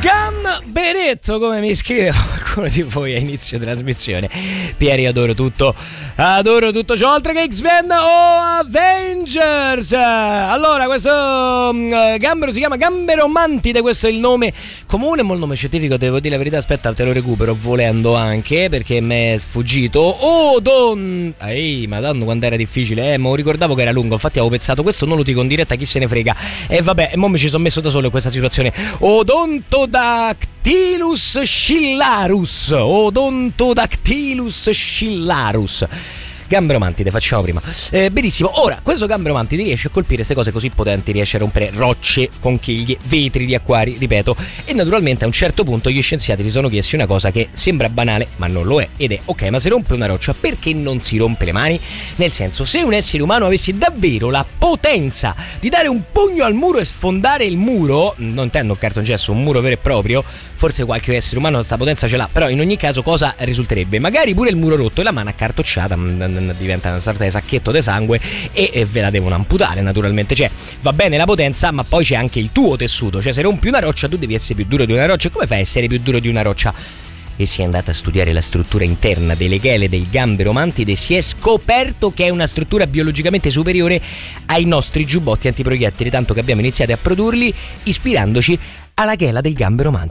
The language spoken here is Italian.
Gamberetto, come mi scrive qualcuno di voi a inizio trasmissione. Pieri, adoro tutto ciò oltre che X-Men o Avengers. Allora, questo gambero si chiama Gambero mantide, questo è il nome comune, ma il nome scientifico, devo dire la verità, aspetta, te lo recupero volendo anche, perché mi è sfuggito. Madonna, quando era difficile, ma ricordavo che era lungo, infatti avevo pensato, questo non lo dico in diretta, chi se ne frega. E vabbè, mo mi ci sono messo da solo in questa situazione. Odontodactylus scilarus. Gambero mantide, facciamo prima. Benissimo, ora questo gambero mantide riesce a colpire queste cose così potenti, riesce a rompere rocce, conchiglie, vetri di acquari, ripeto, e naturalmente a un certo punto gli scienziati si sono chiesti una cosa che sembra banale ma non lo è, ed è: ok, ma se rompe una roccia perché non si rompe le mani? Nel senso, se un essere umano avesse davvero la potenza di dare un pugno al muro e sfondare il muro, non intendo un cartongesso, un muro vero e proprio, forse qualche essere umano questa potenza ce l'ha, però in ogni caso cosa risulterebbe? Magari pure il muro rotto e la mano accartocciata diventa una sorta di sacchetto di sangue e ve la devono amputare, naturalmente. Cioè, va bene la potenza, ma poi c'è anche il tuo tessuto, cioè se rompi una roccia tu devi essere più duro di una roccia. E come fai a essere più duro di una roccia? E si è andata a studiare la struttura interna delle chele del gambero mantide e si è scoperto che è una struttura biologicamente superiore ai nostri giubbotti antiproiettili, tanto che abbiamo iniziato a produrli ispirandoci alla chela del gambero mantide.